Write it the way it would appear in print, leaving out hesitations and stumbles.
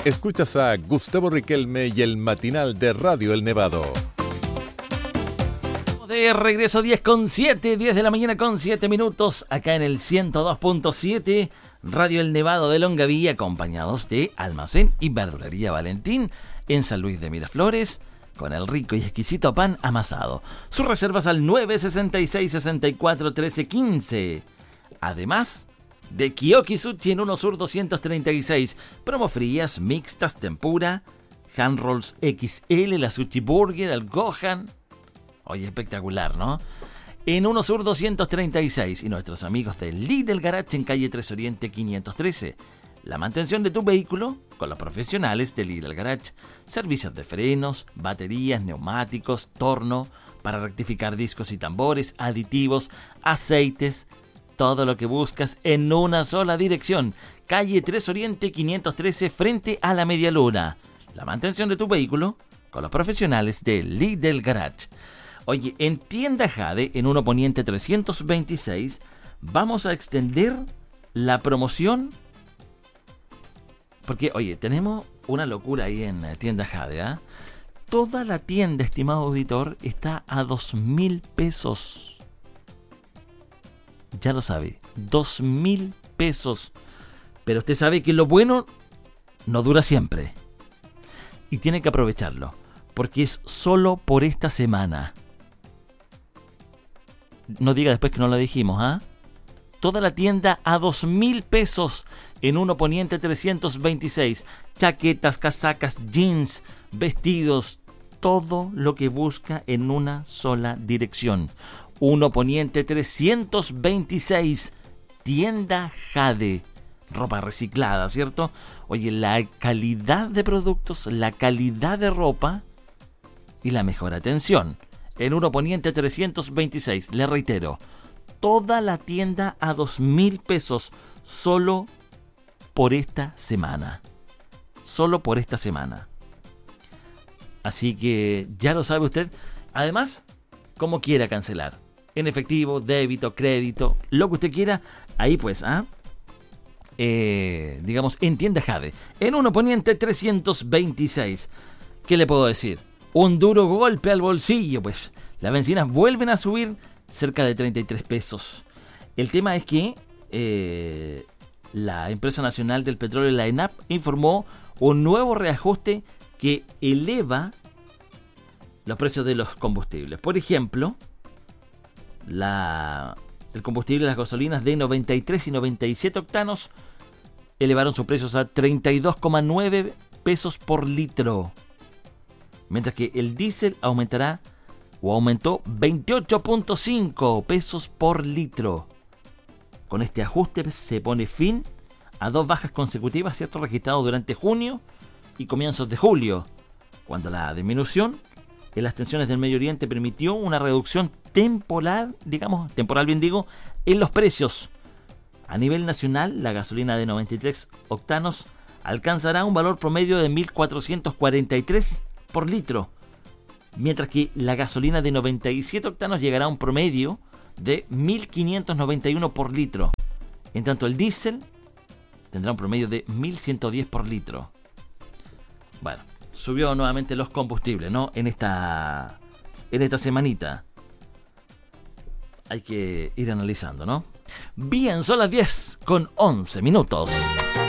Escuchas a Gustavo Riquelme y el matinal de Radio El Nevado. De regreso 10 de la mañana con 7 minutos, acá en el 102.7, Radio El Nevado de Longaví, acompañados de Almacén y Verdulería Valentín en San Luis de Miraflores, con el rico y exquisito pan amasado. Sus reservas al 966-641315. Además de Kiyoki Sushi en 1 Sur 236, promo frías, mixtas, tempura, hand rolls XL, la Sushi Burger, el Gohan. Oye, espectacular, ¿no? En 1 Sur 236 y nuestros amigos de Lidl Garage en calle 3 Oriente 513. La mantención de tu vehículo con los profesionales de Lidl Garage. Servicios de frenos, baterías, neumáticos, torno, para rectificar discos y tambores, aditivos, aceites, todo lo que buscas en una sola dirección. Calle 3 Oriente 513 frente a la Media Luna. La mantención de tu vehículo con los profesionales de Lidl Garage. Oye, en Tienda Jade, en 1 Poniente 326, vamos a extender la promoción. Porque, oye, tenemos una locura ahí en Tienda Jade, ¿eh? Toda la tienda, estimado auditor, está a 2.000 pesos. Ya lo sabe, 2.000 pesos. Pero usted sabe que lo bueno no dura siempre. Y tiene que aprovecharlo, porque es solo por esta semana. No diga después que no lo dijimos, ¿ah? Toda la tienda a 2.000 pesos en 1 Poniente 326. Chaquetas, casacas, jeans, vestidos, todo lo que busca en una sola dirección. 1 Poniente 326, Tienda Jade. Ropa reciclada, ¿cierto? Oye, la calidad de productos, la calidad de ropa y la mejor atención. En 1 Poniente 326, le reitero, toda la tienda a 2.000 pesos solo por esta semana. Solo por esta semana. Así que ya lo sabe usted. Además, como quiera cancelar. En efectivo, débito, crédito, lo que usted quiera. Ahí pues, digamos, en Tienda Jade. En 1 Poniente 326. ¿Qué le puedo decir? Un duro golpe al bolsillo, pues. Las bencinas vuelven a subir cerca de 33 pesos. El tema es que la Empresa Nacional del Petróleo, la ENAP, informó un nuevo reajuste que eleva los precios de los combustibles. Por ejemplo, el combustible, las gasolinas de 93 y 97 octanos elevaron sus precios a 32,9 pesos por litro. Mientras que el diésel aumentó 28,5 pesos por litro. Con este ajuste se pone fin a 2 bajas consecutivas, ¿cierto?, registradas durante junio y comienzos de julio, cuando la disminución en las tensiones del Medio Oriente permitió una reducción temporal en los precios. A nivel nacional, la gasolina de 93 octanos alcanzará un valor promedio de 1.443 por litro, mientras que la gasolina de 97 octanos llegará a un promedio de 1.591 por litro. En tanto, el diésel tendrá un promedio de 1.110 por litro. Bueno, subió nuevamente los combustibles, ¿no? En esta semanita. Hay que ir analizando, ¿no? Bien, son las 10 con 11 minutos.